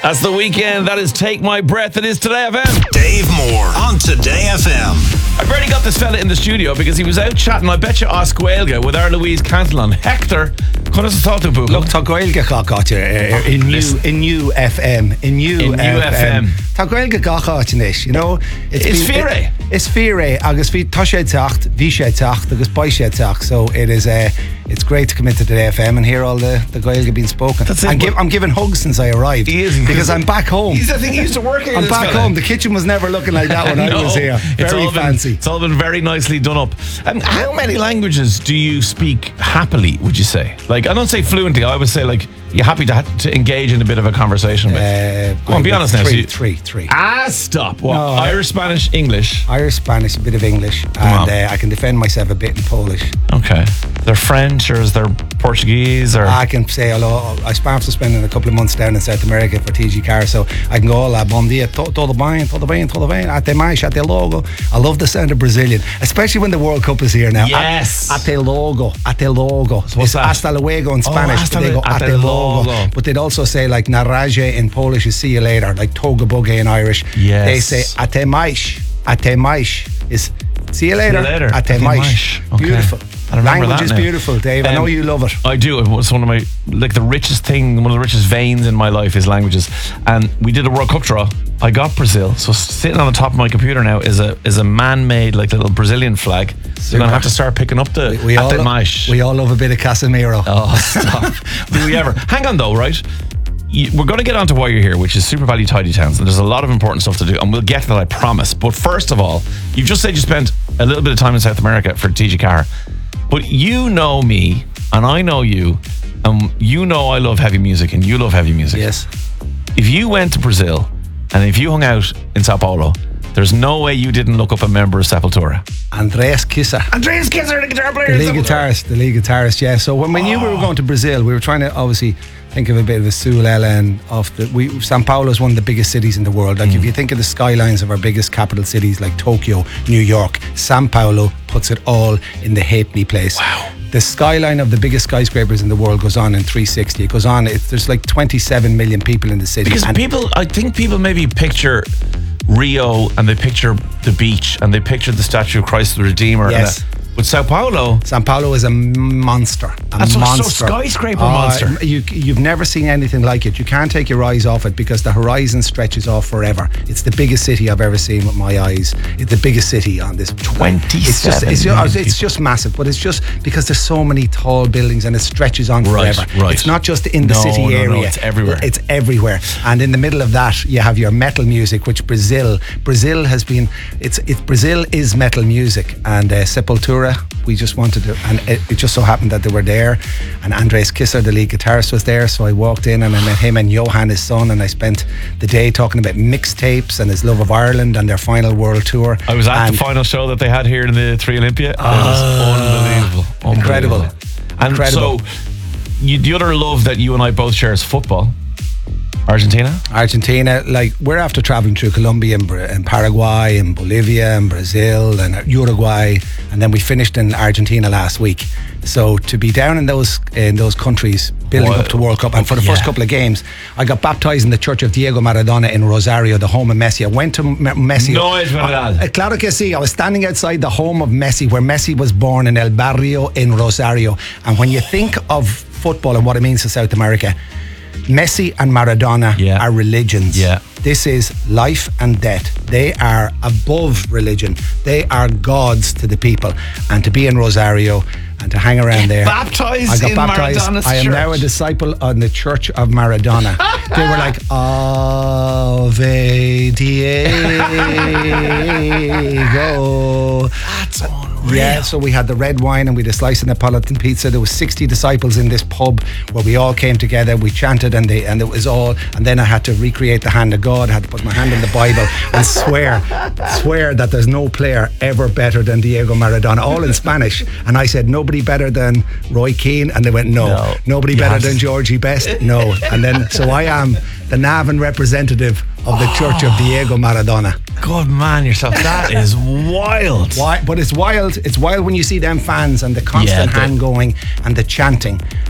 That's the weekend. That is Take My Breath. It is Today FM. Dave Moore on Today FM. I've already got this fella in the studio because he was out chatting, I bet you, Oscuelga with our Louise Cantillon. Hector, what has thought to book? Look, tá gailge gáit in new FM. In new FM. Tá gailge gáit in this, you know. It's Fire. It's Fire. Agus fi tá sé tacht, vi sé tacht, agus bai sé tacht. So it is it's great to come into Today FM and hear all the gailge being spoken. That's it, I'm giving hugs since I arrived. He is, because I'm back home. I think he used to work here. I'm back home. The kitchen was never looking like that when I was here. Very fancy. It's all been very nicely done up. How many languages do you speak happily, would you say? Like, I don't say fluently, I would say, like, you're happy to engage in a bit of a conversation with. Come on, be honest now. Three. Stop. What? No, Irish, Spanish, English? Irish, Spanish, a bit of English. And I can defend myself a bit in Polish. Okay. They're French, or is there Portuguese? Or I can say hello. I after spending a couple of months down in South America for TG Car, so I can go all bom dia, todo bem, até mais, até logo. I love the sound of Brazilian, especially when the World Cup is here now. Yes. Até logo. So what's that? Hasta luego in Spanish, but they go até logo. But they'd also say like na razie in Polish is see you later, like toga boge in Irish. Yes. They say até mais is see you later. Até mais. Okay. Beautiful. I remember Language that is now. beautiful, Dave. I know you love it. I do. It's one of my, like, the richest thing, one of the richest veins in my life is languages. And we did a World Cup draw. I got Brazil. So sitting on the top of my computer now is a man-made, like, little Brazilian flag. So you're going to have to start picking up the we all love a bit of Casemiro. Oh, stop. Do we ever? Hang on, though, right? We're going to get on to why you're here, which is Super Value Tidy Towns, and there's a lot of important stuff to do, and we'll get to that, I promise. But first of all, you've just said you spent a little bit of time in South America for TG Car, but you know me, and I know you, and you know I love heavy music, and you love heavy music. Yes. If you went to Brazil, and if you hung out in Sao Paulo, there's no way you didn't look up a member of Sepultura. Andreas Kisser, the guitar player. the lead guitarist, yeah. So when we knew we were going to Brazil, we were trying to obviously think of a bit of a Sulelen of Sao Paulo is one of the biggest cities in the world. Like if you think of the skylines of our biggest capital cities like Tokyo, New York, Sao Paulo puts it all in the halfpenny place. Wow. The skyline of the biggest skyscrapers in the world goes on in 360. It goes on. There's like 27 million people in the city. Because I think people maybe picture Rio and they picture the beach and they picture the statue of Christ the Redeemer. Yes. But Sao Paulo is a monster. That's a skyscraper monster. You've never seen anything like it. You can't take your eyes off it because the horizon stretches off forever. It's the biggest city I've ever seen with my eyes. It's the biggest city on this. 27. It's just massive, but it's just because there's so many tall buildings and it stretches on forever. Right. It's not just in the city area. No, it's everywhere. It's everywhere. And in the middle of that, you have your metal music, which Brazil has been. Brazil is metal music, and Sepultura. We just wanted to, and it just so happened that they were there, and Andreas Kisser, the lead guitarist, was there. So I walked in and I met him and Johan, his son, and I spent the day talking about mixtapes and his love of Ireland and their final world tour. I was at the final show that they had here in the 3 Olympia. It was unbelievable. Incredible. And so, the other love that you and I both share is football. Argentina, like we're after traveling through Colombia and Paraguay and Bolivia and Brazil and Uruguay, and then we finished in Argentina last week. So to be down in those countries building up to World Cup, and for the first couple of games I got baptized in the church of Diego Maradona in Rosario, the home of Messi. I went to Messi. No, es verdad. Claro que sí. I was standing outside the home of Messi, where Messi was born, in El Barrio in Rosario. And when you think of football and what it means to South America, Messi and Maradona are religions. Yeah. This is life and death. They are above religion. They are gods to the people. And to be in Rosario and to hang around there. I got baptized. I am now a disciple on the Church of Maradona. They were like, Ave Diego. That's unreal. Yeah, so we had the red wine and we had a slice of Neapolitan pizza. There was 60 disciples in this pub where we all came together. We chanted and it was all. And then I had to recreate the hand of God. I had to put my hand in the Bible and swear that there's no player ever better than Diego Maradona. All in Spanish. And I said, nobody better than Roy Keane. And they went, no. Nobody better than Georgie Best. No. And then so I am the Navan representative of the Church of Diego Maradona. Good man yourself. That is wild. Why? But it's wild. It's wild when you see them fans and the constant hand going and the chanting.